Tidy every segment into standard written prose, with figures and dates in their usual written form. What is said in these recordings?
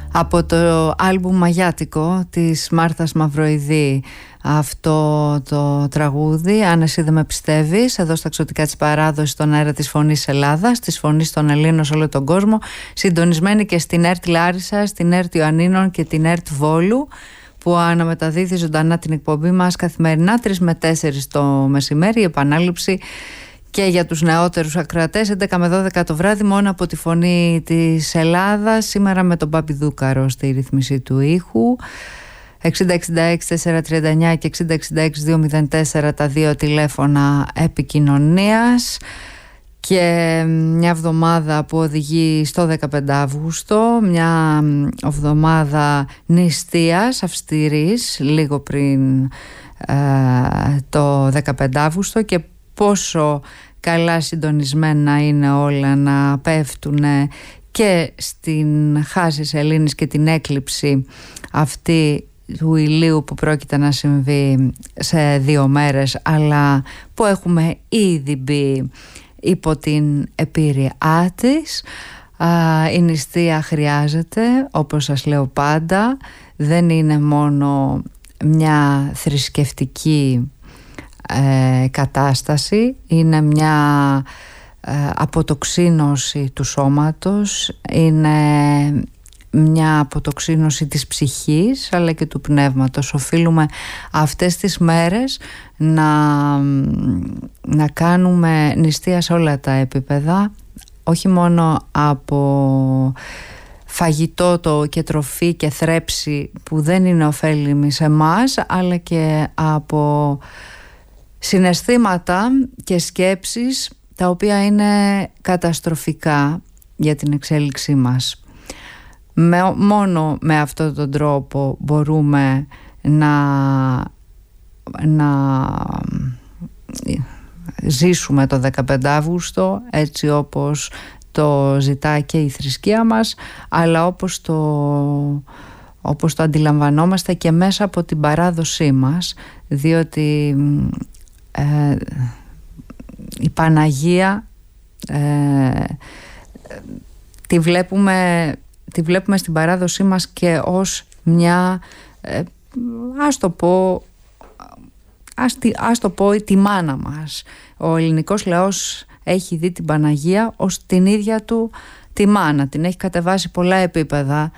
Από το άλμπουμ Μαγιάτικο της Μάρθας Μαυροειδή, αυτό το τραγούδι, αν εσύ δεν με πιστεύεις, εδώ στα Ξωτικά της Παράδοσης, στον αέρα της Φωνής Ελλάδας, της Φωνής των Ελλήνων σε όλο τον κόσμο, συντονισμένη και στην ΕΡΤ Λάρισα, στην ΕΡΤ Ιωαννίνων και την ΕΡΤ Βόλου, που αναμεταδίδει ζωντανά την εκπομπή μας καθημερινά 3 με 4 το μεσημέρι, η επανάληψη και για τους νεότερους ακροατές 11 με 12 το βράδυ, μόνο από τη Φωνή της Ελλάδας, σήμερα με τον Παπιδούκαρο στη ρύθμιση του ήχου. 6066-439 και 6066-204 τα δύο τηλέφωνα επικοινωνίας, και μια εβδομάδα που οδηγεί στο 15 Αύγουστο, μια εβδομάδα νηστείας αυστηρής λίγο πριν το 15 Αύγουστο, και πόσο καλά συντονισμένα είναι όλα να πέφτουν και στην χάση Σελήνης και την έκλειψη αυτή του ηλίου που πρόκειται να συμβεί σε 2 μέρες, αλλά που έχουμε ήδη μπει υπό την επίρρειά της. Η νηστεία χρειάζεται, όπως σας λέω πάντα, δεν είναι μόνο μια θρησκευτική κατάσταση, είναι μια αποτοξίνωση του σώματος, είναι μια αποτοξίνωση της ψυχής αλλά και του πνεύματος. Οφείλουμε αυτές τις μέρες να κάνουμε νηστεία σε όλα τα επίπεδα, όχι μόνο από φαγητό και τροφή και θρέψη που δεν είναι ωφέλιμη σε εμάς, αλλά και από συναισθήματα και σκέψεις τα οποία είναι καταστροφικά για την εξέλιξή μας. Μόνο με αυτόν τον τρόπο μπορούμε να ζήσουμε το 15 Αύγουστο έτσι όπως το ζητά και η θρησκεία μας, αλλά όπως το αντιλαμβανόμαστε και μέσα από την παράδοσή μας, διότι η Παναγία τη βλέπουμε στην παράδοσή μας και ως μια, ας το πω τη μάνα μας. Ο ελληνικός λαός έχει δει την Παναγία ως την ίδια του τη μάνα. Την έχει κατεβάσει πολλά επίπεδα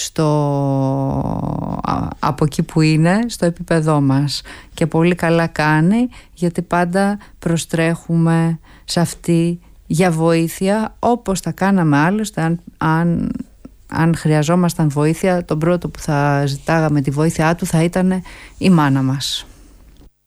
από εκεί που είναι, στο επίπεδό μας, και πολύ καλά κάνει, γιατί πάντα προστρέχουμε σε αυτή για βοήθεια, όπως τα κάναμε άλλωστε. Αν χρειαζόμασταν βοήθεια, τον πρώτο που θα ζητάγαμε τη βοήθειά του θα ήταν η μάνα μας.